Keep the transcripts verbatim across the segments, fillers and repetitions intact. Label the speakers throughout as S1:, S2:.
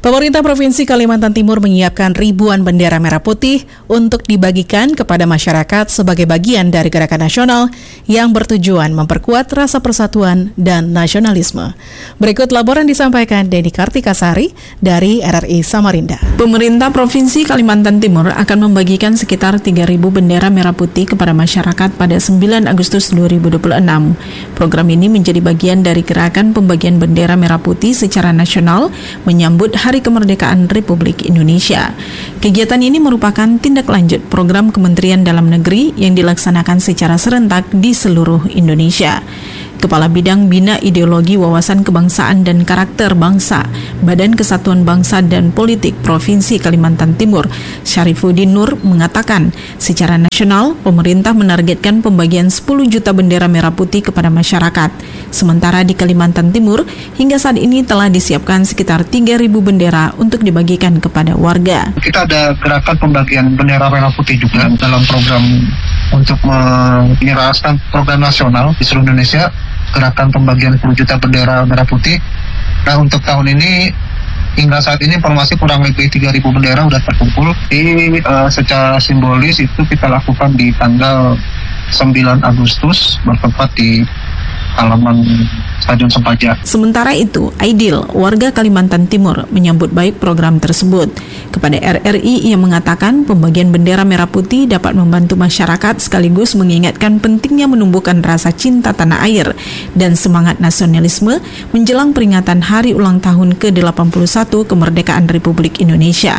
S1: Pemerintah Provinsi Kalimantan Timur menyiapkan ribuan bendera merah putih untuk dibagikan kepada masyarakat sebagai bagian dari gerakan nasional yang bertujuan memperkuat rasa persatuan dan nasionalisme. Berikut laporan disampaikan Denny Kartikasari dari R R I Samarinda.
S2: Pemerintah Provinsi Kalimantan Timur akan membagikan sekitar tiga ribu bendera merah putih kepada masyarakat pada sembilan Agustus dua ribu dua puluh enam. Program ini menjadi bagian dari gerakan pembagian bendera merah putih secara nasional menyambut Hari Kemerdekaan Republik Indonesia. Kegiatan ini merupakan tindak lanjut program Kementerian Dalam Negeri yang dilaksanakan secara serentak di seluruh Indonesia. Kepala Bidang Bina Ideologi Wawasan Kebangsaan dan Karakter Bangsa, Badan Kesatuan Bangsa dan Politik Provinsi Kalimantan Timur, Syarifuddin Nur mengatakan, secara nasional, pemerintah menargetkan pembagian sepuluh juta bendera merah putih kepada masyarakat. Sementara di Kalimantan Timur, hingga saat ini telah disiapkan sekitar tiga ribu bendera untuk dibagikan kepada warga.
S3: Kita ada gerakan pembagian bendera merah putih juga dalam program untuk menyerahkan program nasional di seluruh Indonesia, gerakan pembagian sepuluh juta bendera merah putih. Nah, untuk tahun ini hingga saat ini informasi kurang lebih tiga ribu bendera sudah terkumpul. Di uh, secara simbolis itu kita lakukan di tanggal sembilan Agustus bertempat di halaman Stadion Sempaja.
S2: Sementara itu, Aidil, warga Kalimantan Timur, menyambut baik program tersebut. Kepada R R I, ia mengatakan pembagian bendera merah putih dapat membantu masyarakat sekaligus mengingatkan pentingnya menumbuhkan rasa cinta tanah air dan semangat nasionalisme menjelang peringatan hari ulang tahun ke delapan puluh satu kemerdekaan Republik Indonesia.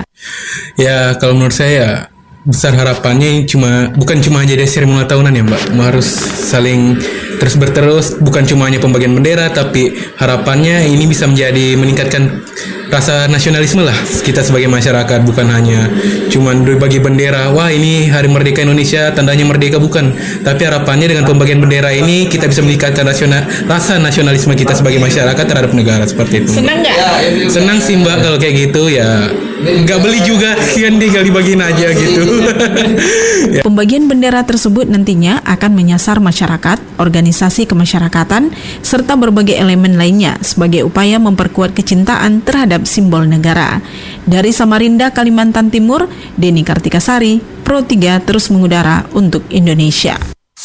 S4: Ya, kalau menurut saya besar harapannya cuma bukan cuma aja dari seremoni tahunan ya Mbak, harus saling terus berterus, bukan cuma hanya pembagian bendera, tapi harapannya ini bisa menjadi meningkatkan rasa nasionalisme lah kita sebagai masyarakat, bukan hanya cuma berbagi bendera, wah ini hari merdeka Indonesia tandanya merdeka, bukan, tapi harapannya dengan pembagian bendera ini kita bisa meningkatkan rasional, rasa nasionalisme kita sebagai masyarakat terhadap negara, seperti itu.
S2: Senang nggak?
S4: Senang sih Mbak kalau kayak gitu ya. Nggak beli juga, kan tinggal dibagiin aja gitu.
S2: Ya. Pembagian bendera tersebut nantinya akan menyasar masyarakat, organisasi kemasyarakatan, serta berbagai elemen lainnya sebagai upaya memperkuat kecintaan terhadap simbol negara. Dari Samarinda, Kalimantan Timur, Denny Kartikasari, Pro tiga terus mengudara untuk Indonesia.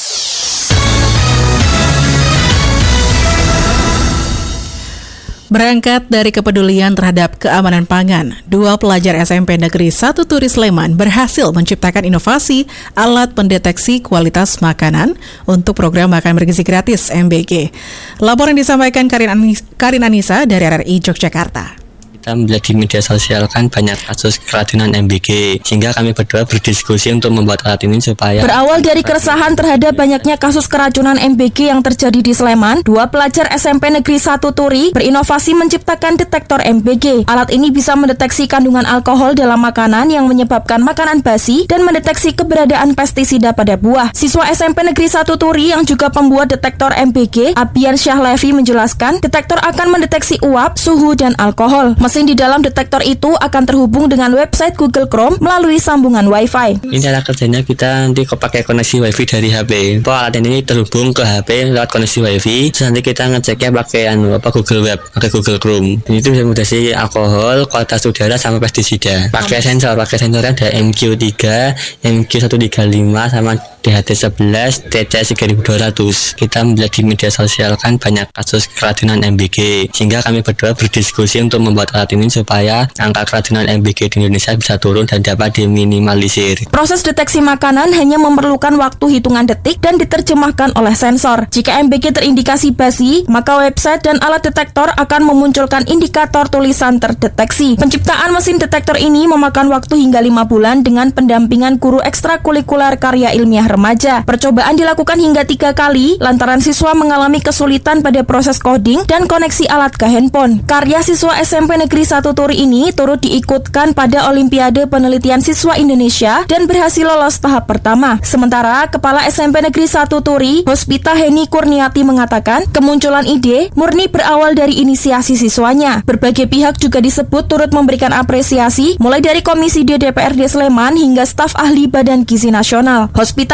S1: Berangkat dari kepedulian terhadap keamanan pangan, dua pelajar S M P Negeri satu Turi Sleman berhasil menciptakan inovasi alat pendeteksi kualitas makanan untuk program makan bergizi gratis M B G. Laporan disampaikan Karin Anissa dari R R I Yogyakarta.
S5: Kita melihat di media sosial kan banyak kasus keracunan M B G, sehingga kami berdua berdiskusi untuk membuat alat ini supaya...
S6: Berawal dari keresahan terhadap banyaknya kasus keracunan M B G yang terjadi di Sleman, dua pelajar S M P Negeri satu Turi berinovasi menciptakan detektor M B G. Alat ini bisa mendeteksi kandungan alkohol dalam makanan yang menyebabkan makanan basi dan mendeteksi keberadaan pestisida pada buah. Siswa S M P Negeri satu Turi yang juga pembuat detektor M B G, Abian Syahlevi menjelaskan, detektor akan mendeteksi uap, suhu, dan alkohol. Mesin di dalam detektor itu akan terhubung dengan website Google Chrome melalui sambungan Wi-Fi.
S5: Ini cara kerjanya, kita nanti pakai koneksi Wi-Fi dari H P. Oh, alat ini terhubung ke H P lewat koneksi Wi-Fi. Terus nanti kita ngeceknya pakai anu, apa Google Web, pakai Google Chrome. Ini itu bisa mendeteksi alkohol, kualitas udara, sama pestisida. Pakai sensor, pakai sensornya ada M Q tiga, M Q seratus tiga puluh lima, sama D H T sebelas, T C S tiga ribu dua ratus. Kita melihat di media sosial kan banyak kasus keracunan M B G, sehingga kami berdua berdiskusi untuk membuat alat ini supaya angka keracunan M B G di Indonesia bisa turun dan dapat diminimalisir.
S6: Proses deteksi makanan hanya memerlukan waktu hitungan detik dan diterjemahkan oleh sensor. Jika M B G terindikasi basi, maka website dan alat detektor akan memunculkan indikator tulisan terdeteksi. Penciptaan mesin detektor ini memakan waktu hingga lima bulan dengan pendampingan guru ekstrakurikuler karya ilmiah remaja. Percobaan dilakukan hingga tiga kali lantaran siswa mengalami kesulitan pada proses coding dan koneksi alat ke handphone. Karya siswa S M P Negeri satu Turi ini turut diikutkan pada Olimpiade Penelitian Siswa Indonesia dan berhasil lolos tahap pertama. Sementara Kepala S M P Negeri satu Turi, Hospita Heni Kurniati mengatakan, kemunculan ide murni berawal dari inisiasi siswanya. Berbagai pihak juga disebut turut memberikan apresiasi, mulai dari Komisi D D P R D Sleman hingga staf ahli Badan Gizi Nasional. Hospita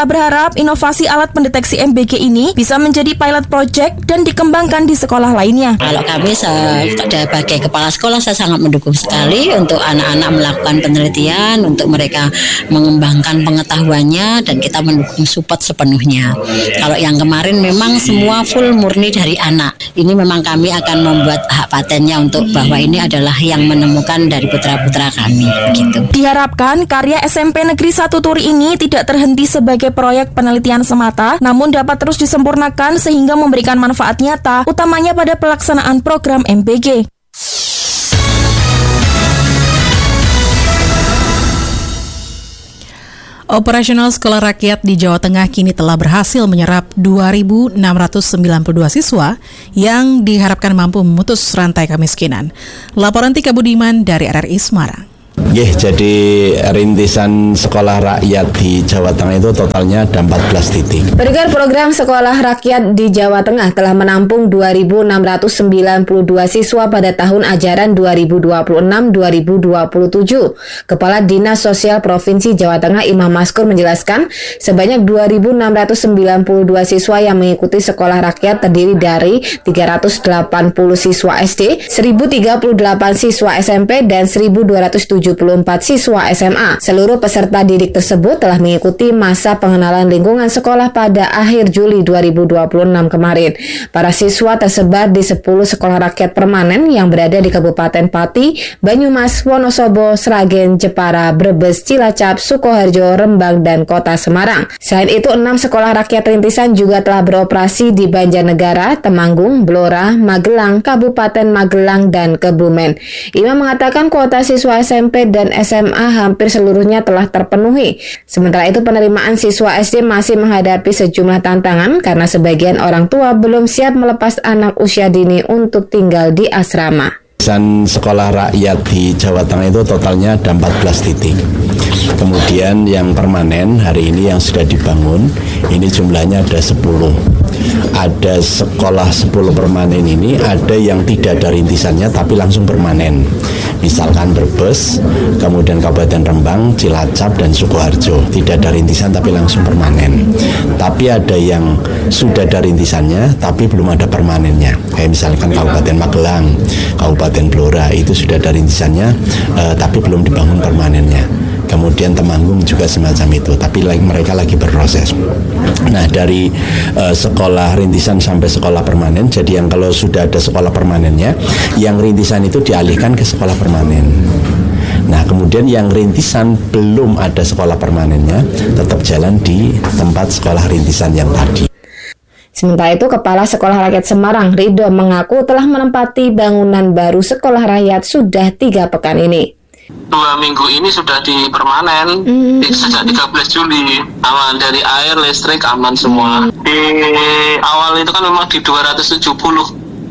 S6: berharap inovasi alat pendeteksi M B G ini bisa menjadi pilot project dan dikembangkan di sekolah lainnya.
S7: Kalau kami sebagai kepala sekolah saya sangat mendukung sekali untuk anak-anak melakukan penelitian, untuk mereka mengembangkan pengetahuannya, dan kita mendukung support sepenuhnya. Kalau yang kemarin memang semua full murni dari anak. Ini memang kami akan membuat hak patennya untuk bahwa ini adalah yang menemukan dari putra-putra kami. Begitu.
S6: Diharapkan karya S M P Negeri satu Turi ini tidak terhenti sebagai proyek penelitian semata, namun dapat terus disempurnakan sehingga memberikan manfaat nyata, utamanya pada pelaksanaan program M B G.
S1: Operasional Sekolah Rakyat di Jawa Tengah kini telah berhasil menyerap dua ribu enam ratus sembilan puluh dua siswa yang diharapkan mampu memutus rantai kemiskinan. Laporan Tika Budiman dari R R I Semarang.
S8: Nggih, jadi rintisan sekolah rakyat di Jawa Tengah itu totalnya ada empat belas titik.
S9: Berikut program sekolah rakyat di Jawa Tengah telah menampung dua ribu enam ratus sembilan puluh dua siswa pada tahun ajaran dua ribu dua puluh enam dua ribu dua puluh tujuh. Kepala Dinas Sosial Provinsi Jawa Tengah Imam Maskur menjelaskan, sebanyak dua ribu enam ratus sembilan puluh dua siswa yang mengikuti sekolah rakyat terdiri dari tiga ratus delapan puluh siswa S D, seribu tiga puluh delapan siswa S M P, dan seribu dua ratus tujuh puluh empat siswa S M A. Seluruh peserta didik tersebut telah mengikuti masa pengenalan lingkungan sekolah pada akhir Juli dua ribu dua puluh enam kemarin. Para siswa tersebar di sepuluh sekolah rakyat permanen yang berada di Kabupaten Pati, Banyumas, Wonosobo, Sragen, Jepara, Brebes, Cilacap, Sukoharjo, Rembang, dan Kota Semarang. Selain itu, enam sekolah rakyat rintisan juga telah beroperasi di Banjarnegara, Temanggung, Blora, Magelang, Kabupaten Magelang, dan Kebumen. Imam mengatakan kuota siswa S M P dan S M A hampir seluruhnya telah terpenuhi. Sementara itu, penerimaan siswa S D masih menghadapi sejumlah tantangan karena sebagian orang tua belum siap melepas anak usia dini untuk tinggal di asrama.
S8: Sekolah rakyat di Jawa Tengah itu totalnya ada empat belas titik. Kemudian yang permanen hari ini yang sudah dibangun, ini jumlahnya ada sepuluh. Ada sekolah sepuluh permanen ini, ada yang tidak ada rintisannya tapi langsung permanen. Misalkan Brebes, kemudian Kabupaten Rembang, Cilacap, dan Sukoharjo. Tidak ada rintisan tapi langsung permanen. Tapi ada yang sudah ada rintisannya tapi belum ada permanennya. Kayak misalkan Kabupaten Magelang, Kabupaten Blora, itu sudah ada rintisannya uh, tapi belum dibangun permanennya. Kemudian Temanggung juga semacam itu, tapi mereka lagi berproses. Nah, dari uh, sekolah rintisan sampai sekolah permanen, jadi yang kalau sudah ada sekolah permanennya, yang rintisan itu dialihkan ke sekolah permanen. Nah, kemudian yang rintisan belum ada sekolah permanennya, tetap jalan di tempat sekolah rintisan yang tadi.
S9: Sementara itu, Kepala Sekolah Rakyat Semarang, Ridho, mengaku telah menempati bangunan baru sekolah rakyat sudah tiga pekan ini.
S10: Dua minggu ini sudah di permanen, mm. sejak tiga belas Juli, aman dari air, listrik, aman semua. Di awal itu kan memang di dua ratus tujuh puluh,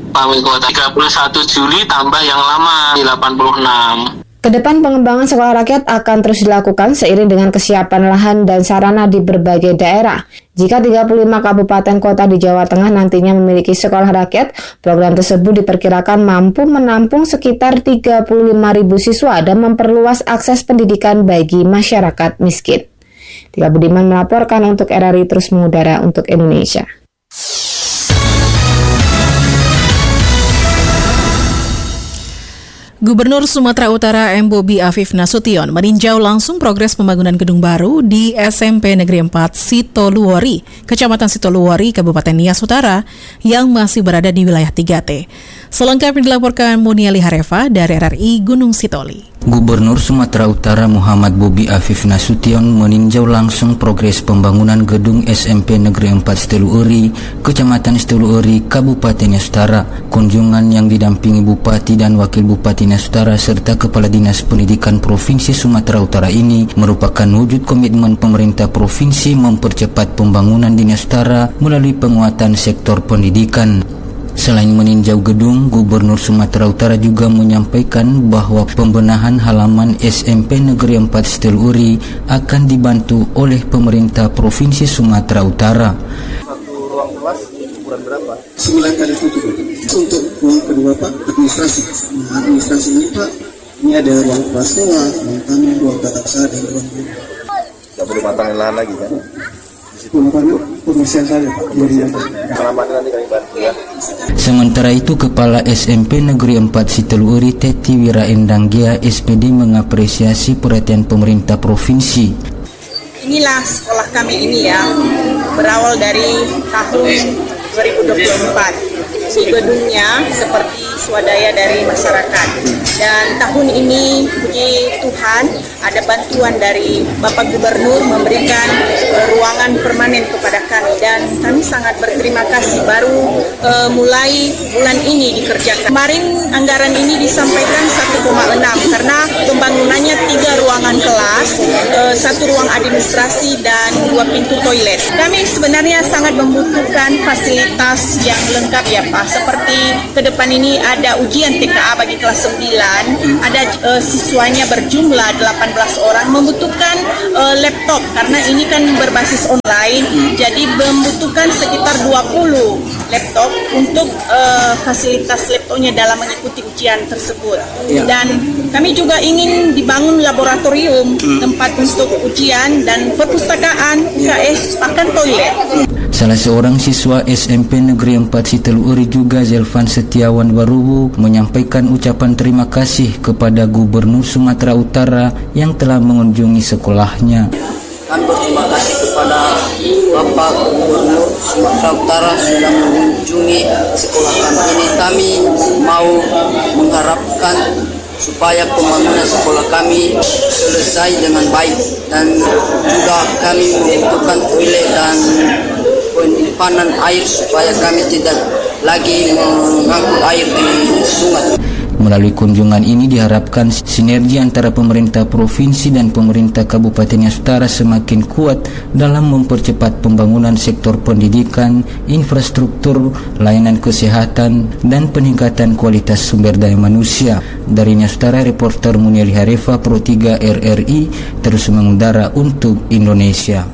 S10: tiga puluh satu Juli tambah yang lama di delapan puluh enam.
S9: Kedepan pengembangan sekolah rakyat akan terus dilakukan seiring dengan kesiapan lahan dan sarana di berbagai daerah. Jika tiga puluh lima kabupaten kota di Jawa Tengah nantinya memiliki sekolah rakyat, program tersebut diperkirakan mampu menampung sekitar tiga puluh lima ribu siswa dan memperluas akses pendidikan bagi masyarakat miskin. Tika Budiman melaporkan untuk R R I Terus Mengudara untuk Indonesia.
S1: Gubernur Sumatera Utara M. Bobi Afif Nasution meninjau langsung progres pembangunan gedung baru di S M P Negeri empat Sitoluwori, Kecamatan Sitoluwori, Kabupaten Nias Utara, yang masih berada di wilayah tiga T. Selengkapnya dilaporkan Muniali Harefa dari R R I Gunung Sitoli.
S11: Gubernur Sumatera Utara Muhammad Bobi Afif Nasution meninjau langsung progres pembangunan gedung S M P Negeri empat Sitoluwori, Kecamatan Sitoluwori, Kabupaten Nias Utara. Kunjungan yang didampingi Bupati dan Wakil Bupati Nias Utara serta Kepala Dinas Pendidikan Provinsi Sumatera Utara ini merupakan wujud komitmen pemerintah provinsi mempercepat pembangunan di Nias Utara melalui penguatan sektor pendidikan. Selain meninjau gedung, Gubernur Sumatera Utara juga menyampaikan bahwa pembenahan halaman S M P Negeri empat Sitoluwori akan dibantu oleh pemerintah Provinsi Sumatera Utara.
S12: Satu ruang kelas ukuran berapa? sembilan kali tujuh. Untuk ruang kedua Pak, administrasi. Nah, administrasi ini Pak, ini ada ruang kelas sekolah, ruang tamu, ruang tata usaha, dan ruang guru.
S13: Tidak perlu matangin lahan lagi kan?
S12: Bukan komersial saja Pak.
S11: Sementara itu Kepala S M P Negeri empat Siteluuri Teti Wira Endanggia S P D mengapresiasi perhatian pemerintah provinsi.
S13: Inilah sekolah kami ini ya, berawal dari tahun dua ribu dua puluh empat. Di gedungnya seperti swadaya dari masyarakat. Dan tahun ini puji Tuhan ada bantuan dari Bapak Gubernur memberikan uh, ruangan permanen kepada kami dan kami sangat berterima kasih baru uh, mulai bulan ini dikerjakan. Kemarin anggaran ini disampaikan satu koma enam karena pembangunannya tiga ruangan kelas, uh, satu ruang administrasi dan dua pintu toilet. Kami sebenarnya sangat membutuhkan fasilitas yang lengkap ya Pak, seperti ke depan ini ada ujian T K A bagi kelas sembilan. Ada uh, siswanya berjumlah delapan belas orang, membutuhkan uh, laptop karena ini kan berbasis online, jadi membutuhkan sekitar dua puluh laptop untuk uh, fasilitas laptopnya dalam mengikuti ujian tersebut. Ya. Dan kami juga ingin dibangun laboratorium, hmm. tempat untuk ujian dan perpustakaan, U K S, bahkan toilet.
S11: Salah seorang siswa S M P Negeri empat Siteluuri juga Zelvan Setiawan Waruwu menyampaikan ucapan terima kasih kepada Gubernur Sumatera Utara yang telah mengunjungi sekolahnya.
S14: Kami berterima kasih kepada Bapak Gubernur Sumatera Utara sudah mengunjungi sekolah kami ini. Kami mau mengharapkan supaya pembangunan sekolah kami selesai dengan baik dan juga kami membutuhkan toilet dan penyimpanan air supaya kami tidak lagi mengangkut air di sungai.
S11: Melalui kunjungan ini diharapkan sinergi antara pemerintah provinsi dan pemerintah Kabupaten Nias Utara semakin kuat dalam mempercepat pembangunan sektor pendidikan, infrastruktur, layanan kesehatan, dan peningkatan kualitas sumber daya manusia. Dari Nias Utara, reporter Munieli Harefa, Pro tiga R R I, terus mengudara untuk Indonesia.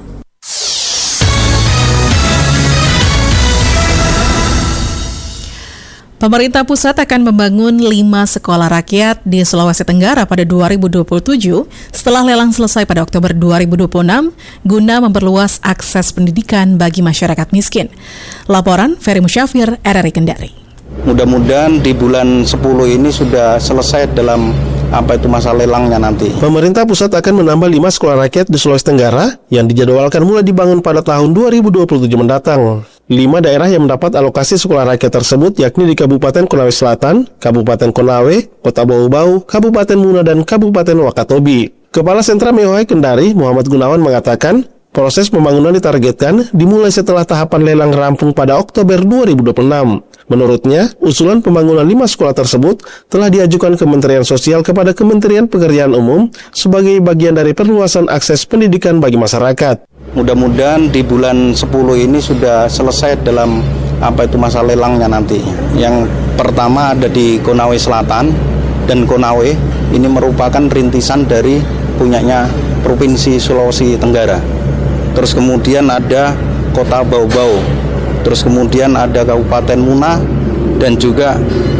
S1: Pemerintah pusat akan membangun lima sekolah rakyat di Sulawesi Tenggara pada dua ribu dua puluh tujuh setelah lelang selesai pada Oktober dua ribu dua puluh enam guna memperluas akses pendidikan bagi masyarakat miskin. Laporan Ferry Musyafir, R R I Kendari.
S15: Mudah-mudahan di bulan sepuluh ini sudah selesai dalam apa itu masa lelangnya nanti.
S16: Pemerintah pusat akan menambah lima sekolah rakyat di Sulawesi Tenggara yang dijadwalkan mulai dibangun pada tahun dua ribu dua puluh tujuh mendatang. Lima daerah yang mendapat alokasi sekolah rakyat tersebut yakni di Kabupaten Konawe Selatan, Kabupaten Konawe, Kota Bau-Bau, Kabupaten Muna, dan Kabupaten Wakatobi. Kepala Sentra M E O H Kendari, Muhammad Gunawan, mengatakan proses pembangunan ditargetkan dimulai setelah tahapan lelang rampung pada Oktober dua ribu dua puluh enam. Menurutnya, usulan pembangunan lima sekolah tersebut telah diajukan Kementerian Sosial kepada Kementerian Pekerjaan Umum sebagai bagian dari perluasan akses pendidikan bagi masyarakat.
S15: Mudah-mudahan di bulan sepuluh ini sudah selesai dalam apa itu masa lelangnya nanti. Yang pertama ada di Konawe Selatan dan Konawe ini merupakan rintisan dari punyanya Provinsi Sulawesi Tenggara. Terus kemudian ada Kota Bau-Bau. Terus kemudian ada Kabupaten Muna dan juga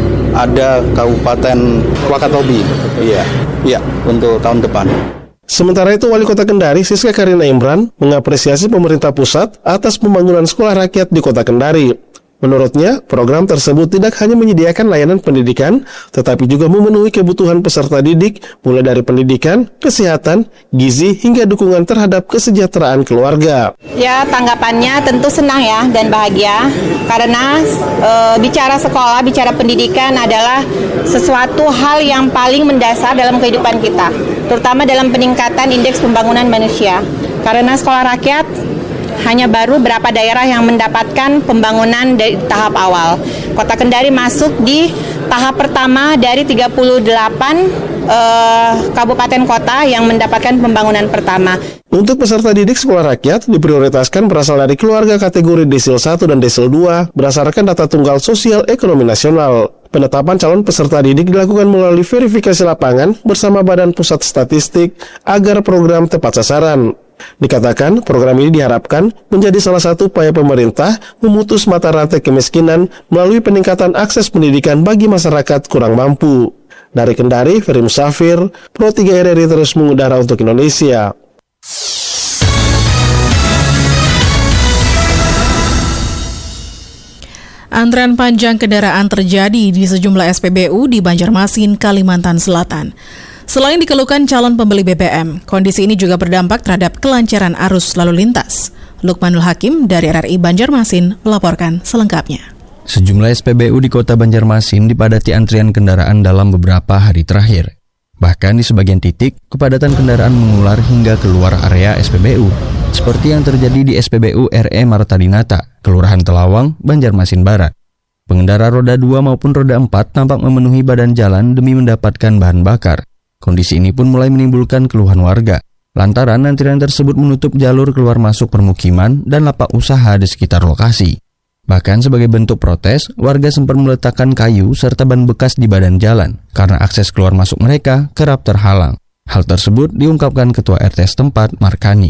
S15: ada Kabupaten Wakatobi. Iya, iya untuk tahun depan.
S16: Sementara itu, Wali Kota Kendari, Siska Karina Imran, mengapresiasi pemerintah pusat atas pembangunan sekolah rakyat di Kota Kendari. Menurutnya, program tersebut tidak hanya menyediakan layanan pendidikan, tetapi juga memenuhi kebutuhan peserta didik, mulai dari pendidikan, kesehatan, gizi, hingga dukungan terhadap kesejahteraan keluarga.
S17: Ya, tanggapannya tentu senang ya dan bahagia, karena e, bicara sekolah, bicara pendidikan adalah sesuatu hal yang paling mendasar dalam kehidupan kita, terutama dalam peningkatan indeks pembangunan manusia. Karena sekolah rakyat hanya baru berapa daerah yang mendapatkan pembangunan dari tahap awal. Kota Kendari masuk di tahap pertama dari tiga puluh delapan eh, kabupaten kota yang mendapatkan pembangunan pertama.
S16: Untuk peserta didik sekolah rakyat diprioritaskan berasal dari keluarga kategori desil satu dan desil dua berdasarkan data tunggal sosial ekonomi nasional. Penetapan calon peserta didik dilakukan melalui verifikasi lapangan bersama Badan Pusat Statistik agar program tepat sasaran. Dikatakan program ini diharapkan menjadi salah satu upaya pemerintah memutus mata rantai kemiskinan melalui peningkatan akses pendidikan bagi masyarakat kurang mampu. Dari Kendari, Ferry Musafir, Pro tiga R R I terus mengudara untuk Indonesia.
S1: Antrean panjang kendaraan terjadi di sejumlah S P B U di Banjarmasin, Kalimantan Selatan. Selain dikeluhkan calon pembeli B B M, kondisi ini juga berdampak terhadap kelancaran arus lalu lintas. Lukmanul Hakim dari R R I Banjarmasin melaporkan selengkapnya.
S18: Sejumlah S P B U di kota Banjarmasin dipadati antrian kendaraan dalam beberapa hari terakhir. Bahkan di sebagian titik, kepadatan kendaraan mengular hingga keluar area S P B U, seperti yang terjadi di S P B U R E Marta Dinata, Kelurahan Telawang, Banjarmasin Barat. Pengendara roda dua maupun roda empat tampak memenuhi badan jalan demi mendapatkan bahan bakar. Kondisi ini pun mulai menimbulkan keluhan warga, lantaran antrian tersebut menutup jalur keluar masuk permukiman dan lapak usaha di sekitar lokasi. Bahkan sebagai bentuk protes, warga sempat meletakkan kayu serta ban bekas di badan jalan karena akses keluar masuk mereka kerap terhalang. Hal tersebut diungkapkan Ketua R T setempat, Markani.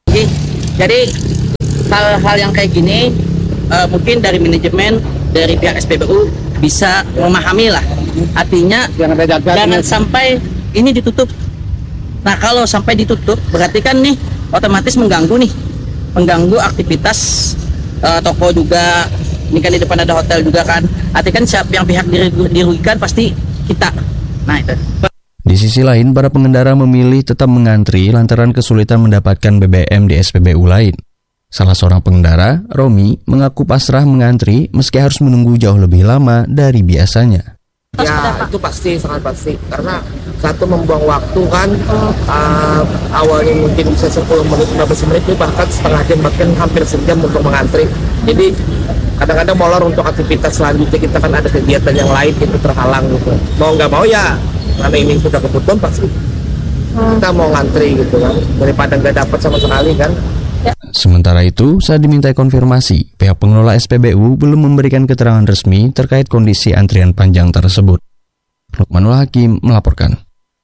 S19: Jadi hal-hal yang kayak gini uh, mungkin dari manajemen, dari pihak S P B U bisa memahami lah. Artinya jangan sampai ini ditutup. Nah kalau sampai ditutup berarti kan nih otomatis mengganggu nih, mengganggu aktivitas Uh, toko juga, ini kan di depan ada hotel juga kan. Artinya kan siapa yang pihak dirugikan pasti kita. Nah itu.
S18: Di sisi lain, para pengendara memilih tetap mengantri lantaran kesulitan mendapatkan B B M di S P B U lain. Salah seorang pengendara, Romi, mengaku pasrah mengantri meski harus menunggu jauh lebih lama dari biasanya.
S20: Ya itu pasti, sangat pasti, karena satu membuang waktu kan, uh, awalnya mungkin bisa sepuluh menit, lima belas menit, bahkan setengah jam, bahkan hampir sejam untuk mengantri. Jadi kadang-kadang molor untuk aktivitas selanjutnya, kita kan ada kegiatan yang lain itu terhalang gitu. Mau nggak mau ya, karena ini sudah kebutuhan pasti kita mau ngantri gitu kan, daripada nggak dapat sama sekali kan.
S18: Sementara itu, saat dimintai konfirmasi, pihak pengelola S P B U belum memberikan keterangan resmi terkait kondisi antrian panjang tersebut. Lukmanul Hakim melaporkan.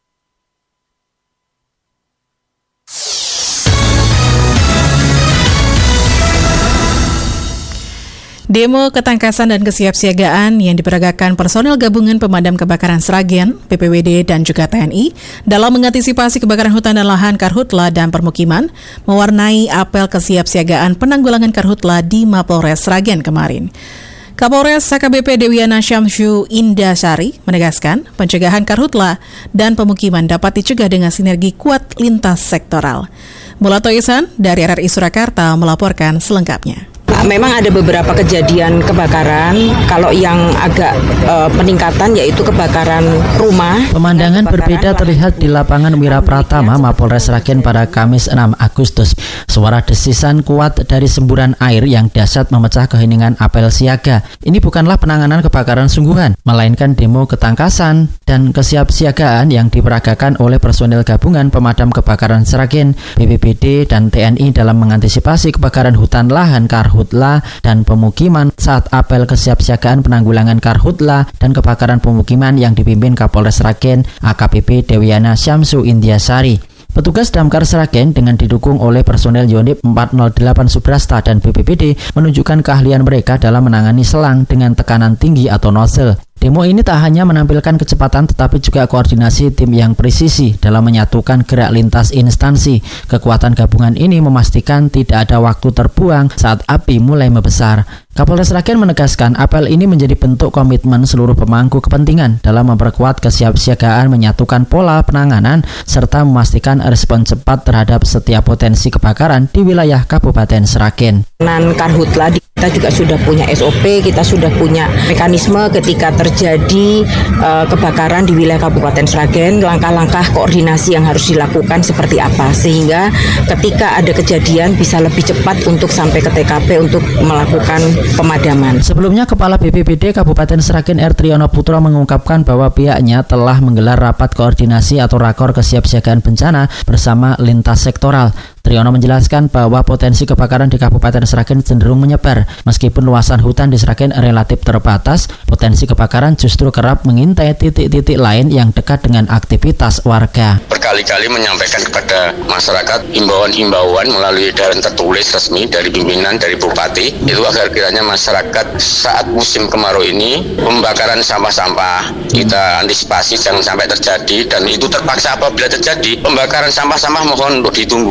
S1: Demo ketangkasan dan kesiapsiagaan yang diperagakan personel gabungan pemadam kebakaran Sragen, B P B D, dan juga T N I dalam mengantisipasi kebakaran hutan dan lahan Karhutla dan permukiman mewarnai apel kesiapsiagaan penanggulangan Karhutla di Mapolres Sragen kemarin. Kapolres H K B P Dewiana Syamsu Indasari menegaskan pencegahan Karhutla dan pemukiman dapat dicegah dengan sinergi kuat lintas sektoral. Mulato Ihsan dari R R I Surakarta melaporkan selengkapnya.
S21: Memang ada beberapa kejadian kebakaran, kalau yang agak uh, peningkatan yaitu kebakaran rumah.
S22: Pemandangan berbeda terlihat di lapangan Wira Pratama Mapolres Sragen pada Kamis enam Agustus. Suara desisan kuat dari semburan air yang dahsyat memecah keheningan apel siaga. Ini bukanlah penanganan kebakaran sungguhan, melainkan demo ketangkasan dan kesiapsiagaan yang diperagakan oleh personel gabungan pemadam kebakaran Sragen, B P B D, dan T N I dalam mengantisipasi kebakaran hutan lahan Karhutla dan pemukiman saat apel kesiapsiagaan penanggulangan Karhutla dan kebakaran pemukiman yang dipimpin Kapolres Sragen A K B P Dewiana Syamsu Indasari. Petugas Damkar Sragen dengan didukung oleh personel Yonif empat nol delapan Subrasta dan B P B D menunjukkan keahlian mereka dalam menangani selang dengan tekanan tinggi atau nozzle. Demo ini tak hanya menampilkan kecepatan tetapi juga koordinasi tim yang presisi dalam menyatukan gerak lintas instansi. Kekuatan gabungan ini memastikan tidak ada waktu terbuang saat api mulai membesar. Kapolres Sragen menegaskan apel ini menjadi bentuk komitmen seluruh pemangku kepentingan dalam memperkuat kesiapsiagaan, menyatukan pola penanganan, serta memastikan respon cepat terhadap setiap potensi kebakaran di wilayah Kabupaten Sragen.
S21: Nan Karhutla kita juga sudah punya S O P, kita sudah punya mekanisme ketika terjadi uh, kebakaran di wilayah Kabupaten Sragen, langkah-langkah koordinasi yang harus dilakukan seperti apa, sehingga ketika ada kejadian bisa lebih cepat untuk sampai ke T K P untuk melakukan pemadaman.
S22: Sebelumnya, Kepala B P B D Kabupaten Sragen R Triyono Putra mengungkapkan bahwa pihaknya telah menggelar rapat koordinasi atau rakor kesiapsiagaan bencana bersama lintas sektoral. Triyono menjelaskan bahwa potensi kebakaran di Kabupaten Sragen cenderung menyebar. Meskipun luasan hutan di Sragen relatif terbatas, potensi kebakaran justru kerap mengintai titik-titik lain yang dekat dengan aktivitas warga.
S23: Berkali-kali menyampaikan kepada masyarakat imbauan-imbauan melalui daran tertulis resmi dari pimpinan, dari Bupati, itu agar kiranya masyarakat saat musim kemarau ini pembakaran sampah-sampah kita antisipasi jangan sampai terjadi, dan itu terpaksa apabila terjadi pembakaran sampah-sampah mohon untuk ditunggu karena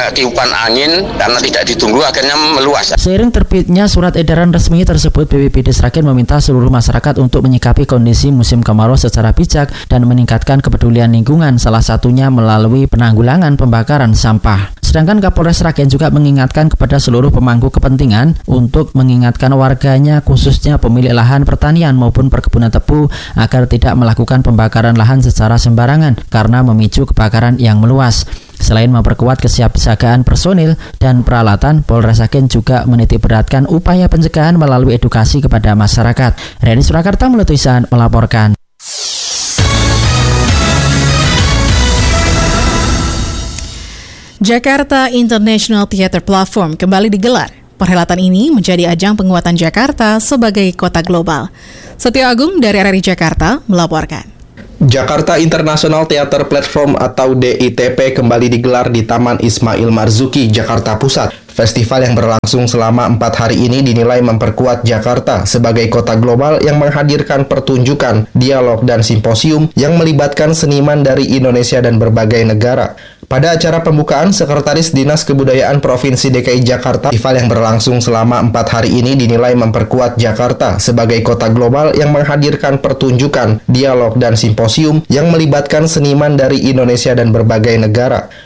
S23: ketika tiupan angin karena tidak ditunggu akhirnya meluas.
S22: Seiring terbitnya surat edaran resmi tersebut, B P B D Sragen meminta seluruh masyarakat untuk menyikapi kondisi musim kemarau secara bijak dan meningkatkan kepedulian lingkungan, salah satunya melalui penanggulangan pembakaran sampah. Sedangkan Kapolres Sragen juga mengingatkan kepada seluruh pemangku kepentingan untuk mengingatkan warganya, khususnya pemilik lahan pertanian maupun perkebunan tebu, agar tidak melakukan pembakaran lahan secara sembarangan karena memicu kebakaran yang meluas. Selain memperkuat kesiapsiagaan personil dan peralatan, Polres Sragen juga menitikberatkan upaya pencegahan melalui edukasi kepada masyarakat. Reni Surakarta Meletuisan melaporkan.
S1: Jakarta International Theatre Platform kembali digelar. Perhelatan ini menjadi ajang penguatan Jakarta sebagai kota global. Setio Agung dari R R I Jakarta melaporkan.
S2: Jakarta International Theatre Platform atau D I T P kembali digelar di Taman Ismail Marzuki, Jakarta Pusat. Festival yang berlangsung selama empat hari ini dinilai memperkuat Jakarta sebagai kota global yang menghadirkan pertunjukan, dialog, dan simposium yang melibatkan seniman dari Indonesia dan berbagai negara. Pada acara pembukaan, Sekretaris Dinas Kebudayaan Provinsi D K I Jakarta, festival yang berlangsung selama empat hari ini dinilai memperkuat Jakarta sebagai kota global yang menghadirkan pertunjukan, dialog, dan simposium yang melibatkan seniman dari Indonesia dan berbagai negara.